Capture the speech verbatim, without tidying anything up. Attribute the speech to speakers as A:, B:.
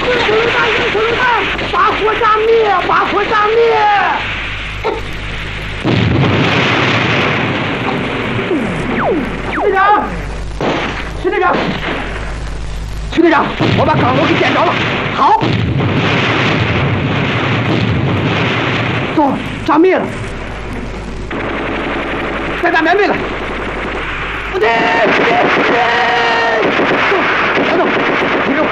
A: 把火炸灭！把火炸灭！徐队长，徐队长，徐队长，我把岗楼给点着了。好，走，炸灭了。再打棉被了。不对，不对，不对。